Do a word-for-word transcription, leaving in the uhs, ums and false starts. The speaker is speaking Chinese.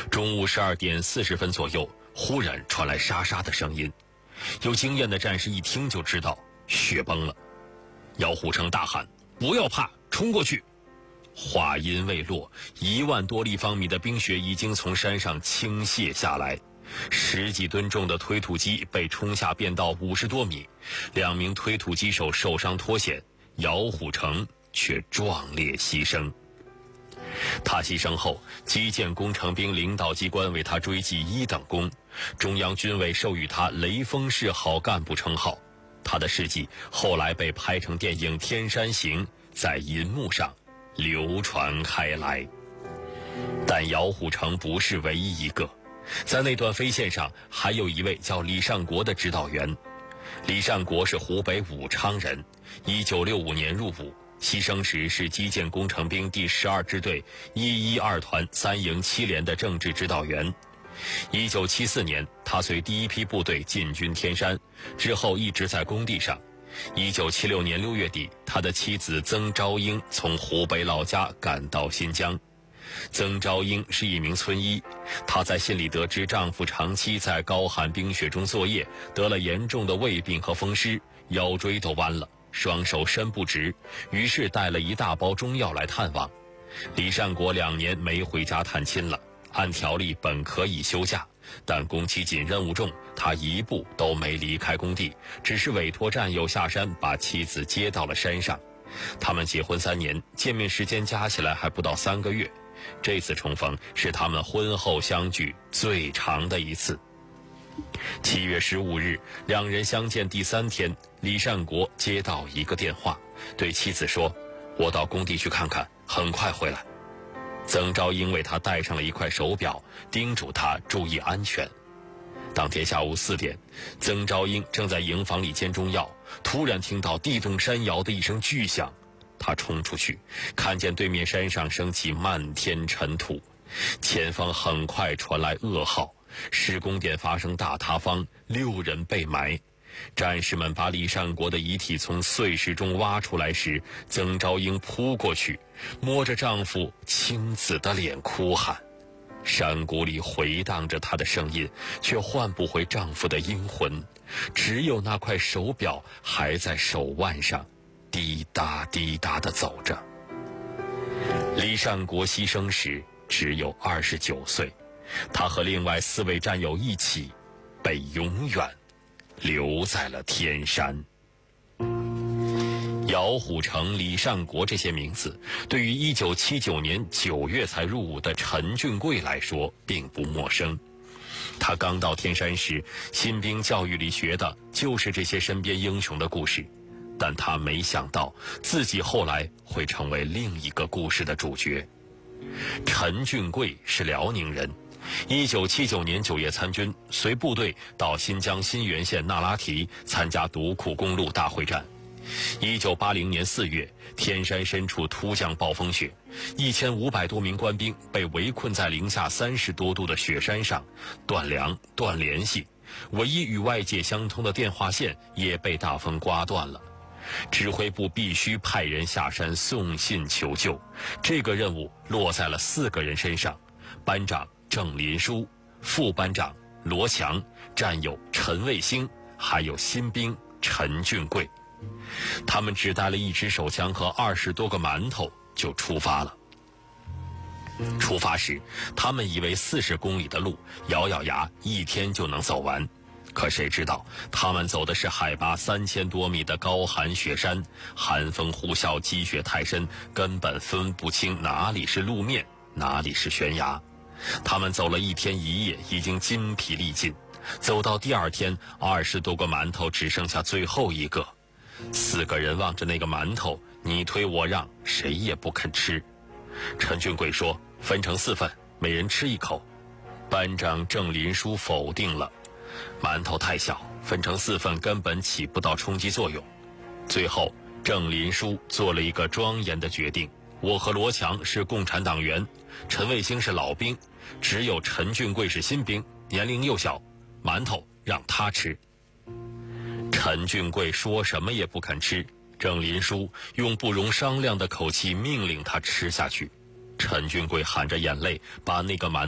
中午十二点四十分左右，忽然传来沙沙的声音，有经验的战士一听就知道雪崩了。姚虎城大喊：“不要怕，冲过去！”话音未落，一万多立方米的冰雪已经从山上倾泻下来，十几吨重的推土机被冲下变道五十多米，两名推土机手受伤脱险，姚虎城却壮烈牺牲。他牺牲后，基建工程兵领导机关为他追记一等功，中央军委授予他雷锋式好干部称号。他的事迹后来被拍成电影《天山行》，在银幕上流传开来。但姚虎城不是唯一一个，在那段飞线上还有一位叫李善国的指导员。李善国是湖北武昌人，一九六五年入伍，牺牲时是基建工程兵第十二支队一一二团三营七连的政治指导员。一九七四年，他随第一批部队进军天山，之后一直在工地上。一九七六年六月底，他的妻子曾昭英从湖北老家赶到新疆。曾昭英是一名村医，她在信里得知丈夫长期在高寒冰雪中作业，得了严重的胃病和风湿，腰椎都弯了，双手伸不直，于是带了一大包中药来探望。李善国两年没回家探亲了，按条例本可以休假，但工期紧任务重，他一步都没离开工地，只是委托战友下山把妻子接到了山上。他们结婚三年，见面时间加起来还不到三个月，这次重逢是他们婚后相聚最长的一次。七月十五日，两人相见第三天，李善国接到一个电话，对妻子说：“我到工地去看看，很快回来。”曾昭英为他戴上了一块手表，叮嘱他注意安全。当天下午四点，曾昭英正在营房里煎中药，突然听到地动山摇的一声巨响。他冲出去，看见对面山上升起漫天尘土，前方很快传来噩耗，施工点发生大塌方，六人被埋。战士们把李善国的遗体从碎石中挖出来时，曾昭英扑过去，摸着丈夫青紫的脸哭喊。山谷里回荡着她的声音，却唤不回丈夫的阴魂，只有那块手表还在手腕上滴答滴答地走着。李善国牺牲时只有二十九岁，他和另外四位战友一起被永远留在了天山。姚虎城、李善国这些名字，对于一九七九年九月才入伍的陈俊贵来说并不陌生。他刚到天山时，新兵教育里学的就是这些身边英雄的故事，但他没想到自己后来会成为另一个故事的主角。陈俊贵是辽宁人，一九七九年九月参军，随部队到新疆新源县那拉提参加独库公路大会战。一九八零年四月，天山深处突降暴风雪，一千五百多名官兵被围困在零下三十多度的雪山上，断粮、断联系，唯一与外界相通的电话线也被大风刮断了。指挥部必须派人下山送信求救，这个任务落在了四个人身上：班长郑林书、副班长罗强、战友陈卫星，还有新兵陈俊贵。他们只带了一支手枪和二十多个馒头就出发了。出发时，他们以为四十公里的路，咬咬牙一天就能走完。可谁知道，他们走的是海拔三千多米的高寒雪山，寒风呼啸，积雪太深，根本分不清哪里是路面，哪里是悬崖。他们走了一天一夜，已经筋疲力尽。走到第二天，二十多个馒头只剩下最后一个。四个人望着那个馒头，你推我让，谁也不肯吃。陈俊贵说：“分成四份，每人吃一口。”班长郑林书否定了，馒头太小，分成四份根本起不到冲击作用。最后，郑林书做了一个庄严的决定：我和罗强是共产党员，陈卫星是老兵，只有陈俊贵是新兵，年龄又小，馒头让他吃。陈俊贵说什么也不肯吃，郑林书用不容商量的口气命令他吃下去。陈俊贵含着眼泪把那个馒